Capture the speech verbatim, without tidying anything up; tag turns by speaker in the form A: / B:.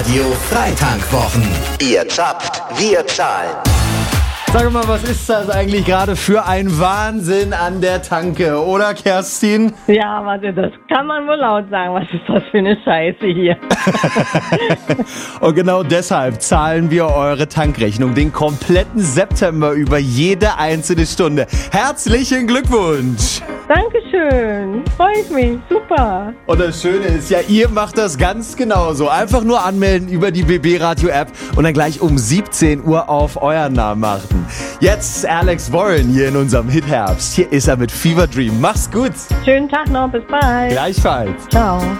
A: Radio Freitank-Wochen. Ihr zapft, wir zahlen.
B: Sag mal, was ist das eigentlich gerade für ein Wahnsinn an der Tanke, oder Kerstin?
C: Ja, warte, das kann man wohl laut sagen. Was ist das für eine Scheiße hier?
B: Und genau deshalb zahlen wir eure Tankrechnung den kompletten September über jede einzelne Stunde. Herzlichen Glückwunsch!
C: Dankeschön, freue ich mich, super.
B: Und das Schöne ist ja, ihr macht das ganz genauso. Einfach nur anmelden über die B B Radio App und dann gleich um siebzehn Uhr auf euren Namen achten. Jetzt Alex Warren hier in unserem Hit-Herbst. Hier ist er mit Fever Dream. Mach's gut.
C: Schönen Tag noch, bis bald.
B: Gleichfalls.
C: Ciao.